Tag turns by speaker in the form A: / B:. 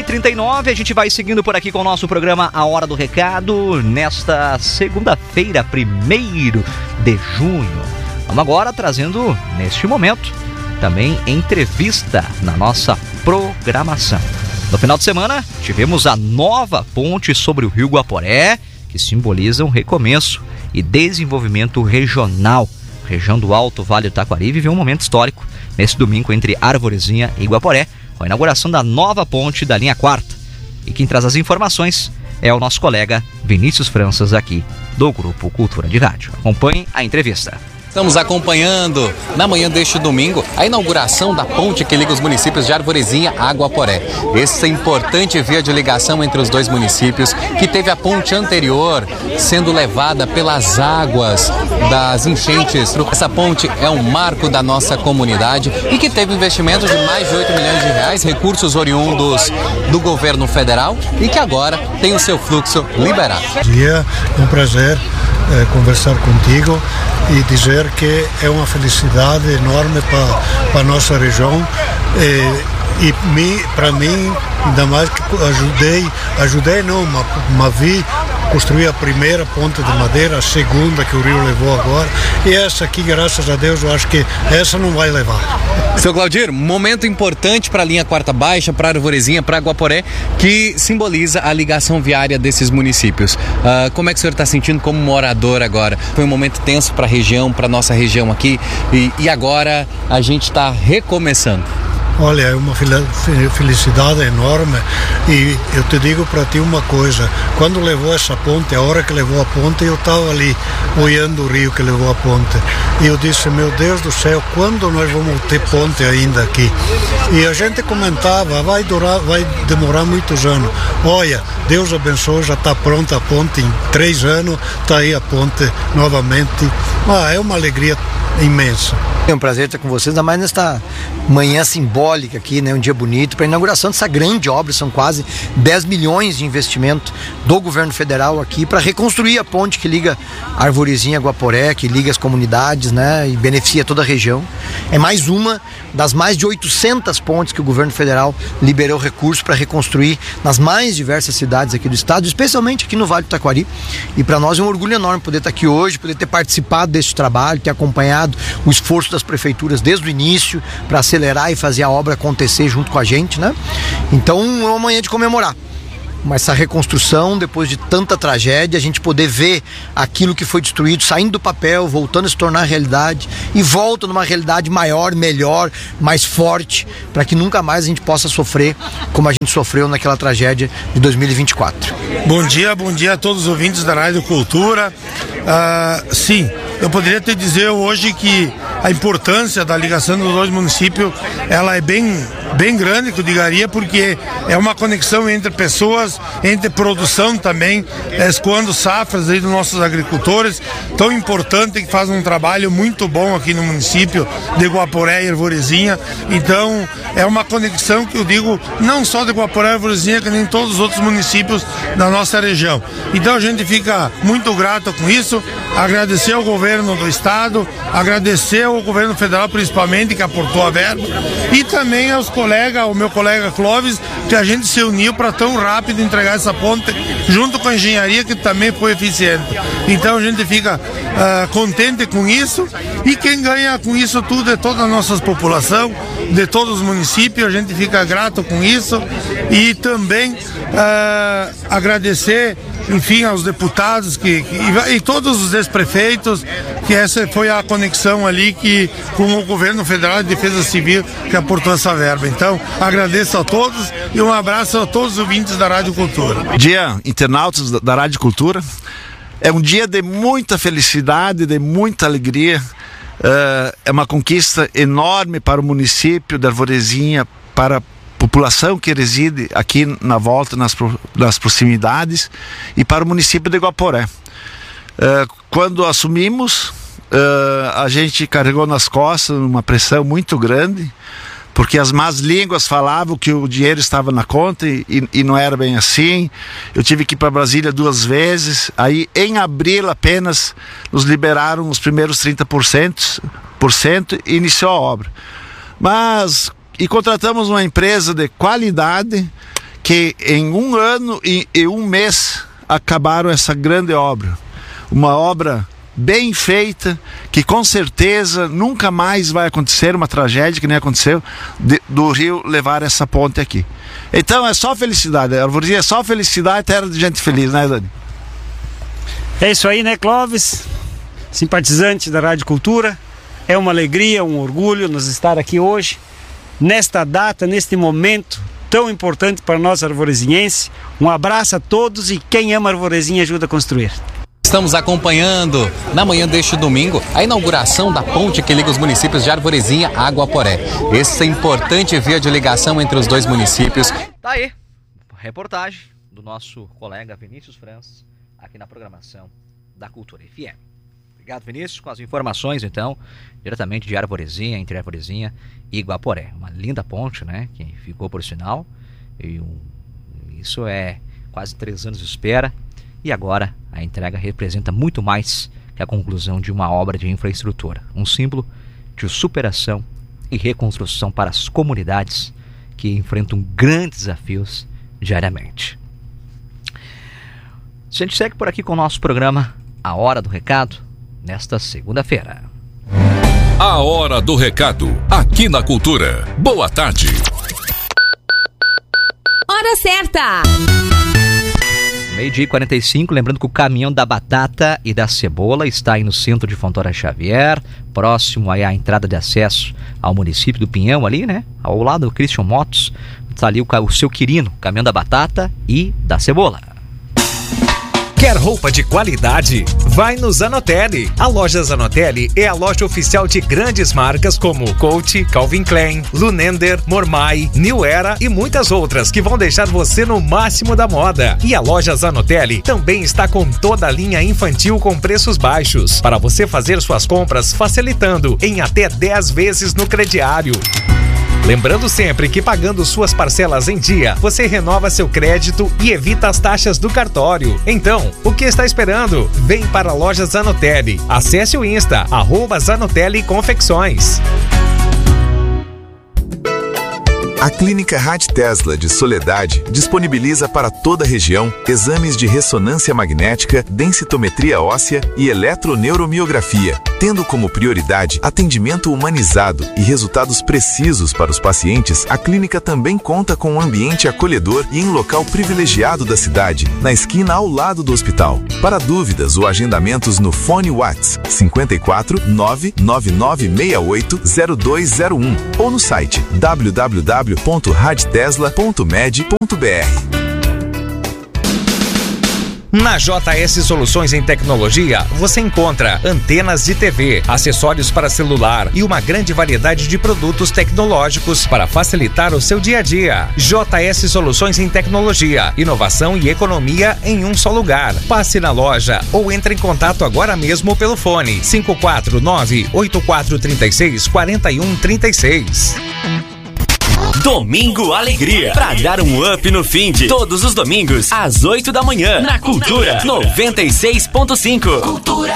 A: 9h39, a gente vai seguindo por aqui com o nosso programa A Hora do Recado, nesta segunda-feira, 1º de junho. Vamos agora trazendo, neste momento, também entrevista na nossa programação. No final de semana, tivemos a nova ponte sobre o Rio Guaporé, que simboliza um recomeço e desenvolvimento regional. A região do Alto Vale do Taquari viveu um momento histórico nesse domingo entre Arvorezinha e Guaporé, com a inauguração da nova ponte da linha 4ª. E quem traz as informações é o nosso colega Vinícius Franças, aqui do Grupo Cultura de Rádio. Acompanhe a entrevista.
B: Estamos acompanhando, na manhã deste domingo, a inauguração da ponte que liga os municípios de Arvorezinha a Guaporé. Essa importante via de ligação entre os dois municípios, que teve a ponte anterior sendo levada pelas águas das enchentes. Essa ponte é um marco da nossa comunidade e que teve investimento de mais de 8 milhões de reais, recursos oriundos do governo federal e que agora tem o seu fluxo liberado.
C: Bom dia, é um prazer conversar contigo e dizer que é uma felicidade enorme para a nossa região e para mim, ainda mais que mas vi construir a primeira ponte de madeira, a segunda que o Rio levou agora, e essa aqui, graças a Deus, eu acho que essa não vai levar.
B: Seu Claudir, momento importante para a linha 4ª Baixa, para Arvorezinha, para Guaporé, que simboliza a ligação viária desses municípios. Como é que o senhor está sentindo como morador agora? Foi um momento tenso para a região, para a nossa região aqui, e agora a gente está recomeçando.
C: Olha, é uma felicidade enorme e eu te digo para ti uma coisa, quando levou essa ponte, a hora que levou a ponte, eu estava ali olhando o rio que levou a ponte e eu disse, meu Deus do céu, quando nós vamos ter ponte ainda aqui? E a gente comentava, vai demorar muitos anos. Olha, Deus abençoe, já está pronta a ponte, em 3 anos está aí a ponte novamente. É uma alegria imensa.
D: É um prazer estar com vocês, ainda mais nesta manhã simbólica aqui, né? Um dia bonito para a inauguração dessa grande obra. São quase 10 milhões de investimento do governo federal aqui para reconstruir a ponte que liga Arvorezinha a Guaporé, que liga as comunidades, né? E beneficia toda a região. É mais uma das mais de 800 pontes que o governo federal liberou recursos para reconstruir nas mais diversas cidades aqui do estado, especialmente aqui no Vale do Taquari. E para nós é um orgulho enorme poder estar aqui hoje, poder ter participado desse trabalho, ter acompanhado o esforço das prefeituras desde o início para acelerar e fazer a obra acontecer junto com a gente, né? Então é uma manhã de comemorar. Mas essa reconstrução, depois de tanta tragédia, a gente poder ver aquilo que foi destruído saindo do papel, voltando a se tornar realidade e volta numa realidade maior, melhor, mais forte, para que nunca mais a gente possa sofrer como a gente sofreu naquela tragédia de 2024.
C: Bom dia a todos os ouvintes da Rádio Cultura. Sim, eu poderia te dizer hoje que a importância da ligação dos dois municípios, ela é bem grande, que eu digaria, porque é uma conexão entre pessoas, entre produção também, escoando safras aí dos nossos agricultores, tão importante, que fazem um trabalho muito bom aqui no município de Guaporé e Arvorezinha. Então é uma conexão que eu digo, não só de Guaporé e Arvorezinha, que nem todos os outros municípios da nossa região. Então a gente fica muito grato com isso, agradecer ao governo do estado, agradecer ao governo federal principalmente, que aportou a verba, e também aos colegas, o meu colega Clóvis, que a gente se uniu para tão rápido entregar essa ponte, junto com a engenharia, que também foi eficiente. Então a gente fica contente com isso, e quem ganha com isso tudo é toda a nossa população, de todos os municípios. A gente fica grato com isso, e também agradecer, enfim, aos deputados e todos os ex-prefeitos, que essa foi a conexão ali com o governo federal de defesa civil, que aportou essa verba. Então, agradeço a todos e um abraço a todos os ouvintes da Rádio Cultura.
E: Dia, internautas da Rádio Cultura. É um dia de muita felicidade, de muita alegria. É uma conquista enorme para o município de Arvorezinha, para a população que reside aqui na volta, nas proximidades, e para o município de Guaporé. Quando assumimos, a gente carregou nas costas uma pressão muito grande, porque as más línguas falavam que o dinheiro estava na conta e não era bem assim. Eu tive que ir para Brasília 2 vezes, aí em abril apenas nos liberaram os primeiros 30% e iniciou a obra. E contratamos uma empresa de qualidade que em 1 ano e 1 mês acabaram essa grande obra. Uma obra bem feita, que com certeza nunca mais vai acontecer uma tragédia que nem aconteceu do rio levar essa ponte aqui. Então é só felicidade, a Arvorezinha é só felicidade, terra de gente feliz, né, Dani?
F: É isso aí, né, Clóvis? Simpatizante da Rádio Cultura, é uma alegria, um orgulho nos estar aqui hoje, nesta data, neste momento tão importante para nós arvorezinhenses. Um abraço a todos e quem ama Arvorezinha ajuda a construir.
B: Estamos acompanhando, na manhã deste domingo, a inauguração da ponte que liga os municípios de Arvorezinha a Aguaporé. Essa importante via de ligação entre os dois municípios.
A: Tá aí, reportagem do nosso colega Vinícius Franz, aqui na programação da Cultura FM. Obrigado, Vinícius, com as informações, então, diretamente de Arvorezinha, entre Arvorezinha e Aguaporé. Uma linda ponte, né, que ficou por sinal, e isso é quase 3 anos de espera. E agora a entrega representa muito mais que a conclusão de uma obra de infraestrutura. Um símbolo de superação e reconstrução para as comunidades que enfrentam grandes desafios diariamente. A gente segue por aqui com o nosso programa A Hora do Recado, nesta segunda-feira.
G: A Hora do Recado, aqui na Cultura. Boa tarde.
H: Hora certa!
A: 12h45, lembrando que o caminhão da batata e da cebola está aí no centro de Fontoura Xavier, próximo aí à entrada de acesso ao município do Pinhão ali, né? Ao lado do Christian Motos, está ali o seu Quirino, caminhão da batata e da cebola.
I: Quer roupa de qualidade? Vai no Zanotelli. A loja Zanotelli é a loja oficial de grandes marcas como Coach, Calvin Klein, Lunender, Mormai, New Era e muitas outras que vão deixar você no máximo da moda. E a loja Zanotelli também está com toda a linha infantil com preços baixos, para você fazer suas compras facilitando em até 10 vezes no crediário. Lembrando sempre que pagando suas parcelas em dia, você renova seu crédito e evita as taxas do cartório. Então, o que está esperando? Vem para a loja Zanotelli. Acesse o Insta, @Zanotelli Confecções.
J: A Clínica Rádio Tesla de Soledade disponibiliza para toda a região exames de ressonância magnética, densitometria óssea e eletroneuromiografia, tendo como prioridade atendimento humanizado e resultados precisos para os pacientes. A clínica também conta com um ambiente acolhedor e em local privilegiado da cidade, na esquina ao lado do hospital. Para dúvidas ou agendamentos no fone WhatsApp 54 99968 0201 ou no site www.radtesla.med.br.
I: Na JS Soluções em Tecnologia, você encontra antenas de TV, acessórios para celular e uma grande variedade de produtos tecnológicos para facilitar o seu dia a dia. JS Soluções em Tecnologia, inovação e economia em um só lugar. Passe na loja ou entre em contato agora mesmo pelo fone 549-8436-4136.
K: Domingo Alegria, pra dar um up no fim de todos os domingos, às 8 da manhã, na Cultura 96.5. Cultura.